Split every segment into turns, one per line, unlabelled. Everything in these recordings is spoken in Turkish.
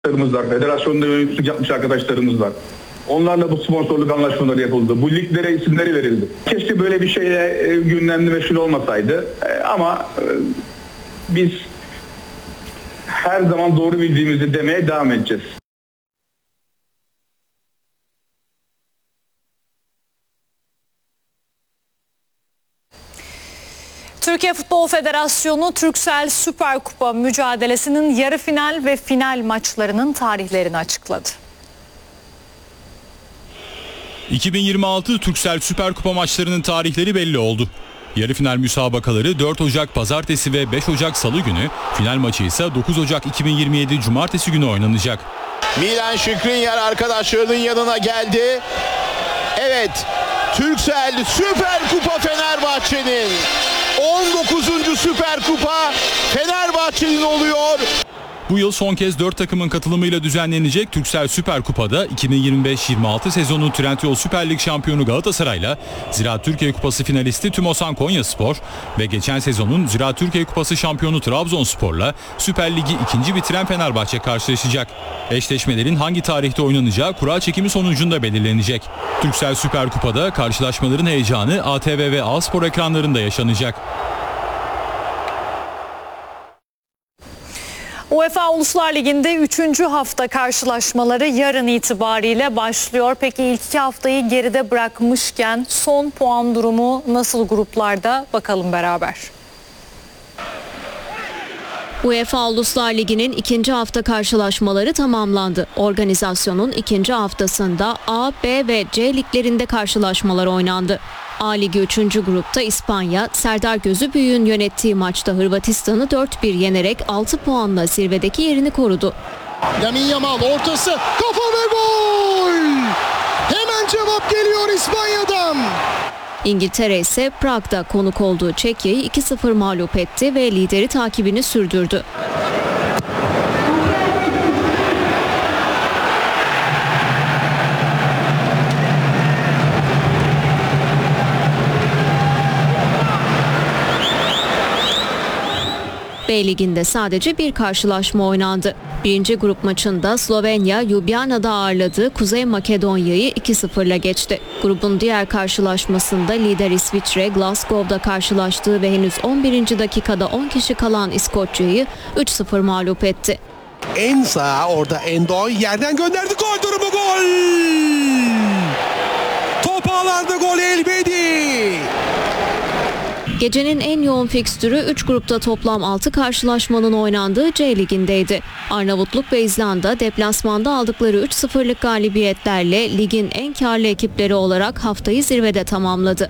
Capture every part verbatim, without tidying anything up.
var. Federasyonda yöneticilik yapmış arkadaşlarımız var. Onlarla bu sponsorluk anlaşmaları yapıldı. Bu liglere isimleri verildi. Keşke böyle bir şeye gündemde meşgul olmasaydı. Ama biz her zaman doğru bildiğimizi demeye devam edeceğiz.
Türkiye Futbol Federasyonu Turkcell Süper Kupa mücadelesinin yarı final ve final maçlarının tarihlerini açıkladı.
iki bin yirmi altı Turkcell Süper Kupa maçlarının tarihleri belli oldu. Yarı final müsabakaları dört Ocak Pazartesi ve beş Ocak Salı günü, final maçı ise dokuz Ocak iki bin yirmi yedi Cumartesi günü oynanacak.
Milan Skriniar arkadaşlarının yanına geldi. Evet, Turkcell Süper Kupa Fenerbahçe'nin on dokuzuncu Süper Kupa Fenerbahçe'nin oluyor.
Bu yıl son kez dört takımın katılımıyla düzenlenecek Turkcell Süper Kupa'da iki bin yirmi beş yirmi altı sezonu Trendyol Süper Lig şampiyonu Galatasaray'la Ziraat Türkiye Kupası finalisti Tümosan Konyaspor ve geçen sezonun Ziraat Türkiye Kupası şampiyonu Trabzonspor'la Süper Lig'i ikinci bitiren Fenerbahçe karşılaşacak. Eşleşmelerin hangi tarihte oynanacağı kura çekimi sonucunda belirlenecek. Turkcell Süper Kupa'da karşılaşmaların heyecanı A T V ve A-Spor ekranlarında yaşanacak.
UEFA Uluslar Ligi'nde üçüncü hafta karşılaşmaları yarın itibariyle başlıyor. Peki ilk iki haftayı geride bırakmışken son puan durumu nasıl gruplarda, bakalım beraber.
UEFA Uluslar Ligi'nin ikinci hafta karşılaşmaları tamamlandı. Organizasyonun ikinci haftasında A, B ve C liglerinde karşılaşmalar oynandı. A Ligi üçüncü grupta İspanya, Serdar Gözübüyük'ün yönettiği maçta Hırvatistan'ı dört bir yenerek altı puanla zirvedeki yerini korudu.
Lamine Yamal ortası, kafa ve gol! Hemen cevap geliyor İspanya'dan.
İngiltere ise Prag'da konuk olduğu Çekya'yı iki sıfır mağlup etti ve lideri takibini sürdürdü. B Ligi'nde sadece bir karşılaşma oynandı. Birinci grup maçında Slovenya, Ljubljana'da ağırladığı Kuzey Makedonya'yı iki sıfırla geçti. Grubun diğer karşılaşmasında lider İsviçre, Glasgow'da karşılaştığı ve henüz on birinci dakikada on kişi kalan İskoçya'yı üç sıfır mağlup etti.
En sağ orada Endo yerden gönderdi, gol durumu, gol! Top ağlarda, gol Elvedi!
Gecenin en yoğun fikstürü üç grupta toplam altı karşılaşmanın oynandığı C Ligi'ndeydi. Arnavutluk ve İzlanda deplasmanda aldıkları üç sıfırlık galibiyetlerle ligin en karlı ekipleri olarak haftayı zirvede tamamladı.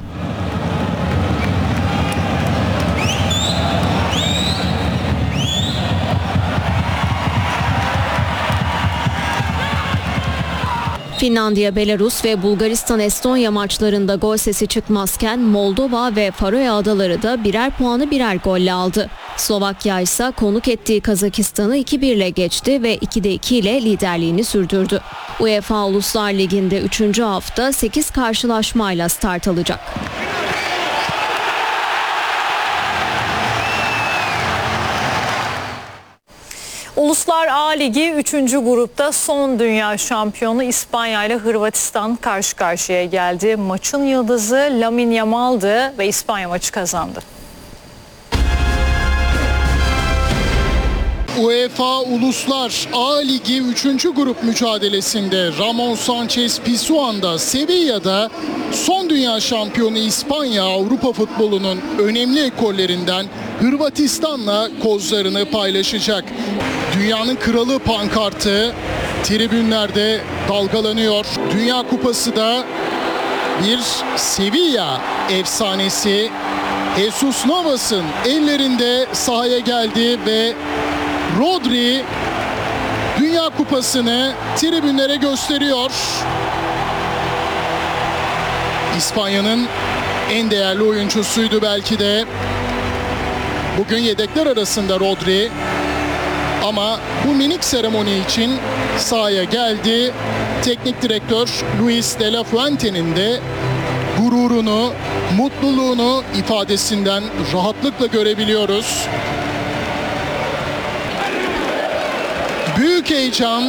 Finlandiya, Belarus ve Bulgaristan-Estonya maçlarında gol sesi çıkmazken Moldova ve Faroe Adaları da birer puanı birer golle aldı. Slovakya ise konuk ettiği Kazakistan'ı iki bir ile geçti ve ikide iki ile liderliğini sürdürdü. UEFA Uluslar Ligi'nde üçüncü hafta sekiz karşılaşmayla start alacak.
Uluslar A Ligi üçüncü grupta son dünya şampiyonu İspanya ile Hırvatistan karşı karşıya geldi. Maçın yıldızı Lamine Yamal'dı ve İspanya maçı kazandı.
UEFA Uluslar A Ligi üçüncü grup mücadelesinde Ramon Sanchez Pizjuan'da Sevilla'da son dünya şampiyonu İspanya Avrupa futbolunun önemli ekollerinden Hırvatistan'la kozlarını paylaşacak. Dünyanın kralı pankartı tribünlerde dalgalanıyor. Dünya Kupası da bir Sevilla efsanesi Jesus Navas'ın ellerinde sahaya geldi ve Rodri Dünya Kupası'nı tribünlere gösteriyor. İspanya'nın en değerli oyuncusuydu belki de. Bugün yedekler arasında Rodri. Ama bu minik seremoni için sahaya geldi. Teknik direktör Luis de la Fuente'nin de gururunu, mutluluğunu ifadesinden rahatlıkla görebiliyoruz. Büyük büyük heyecan.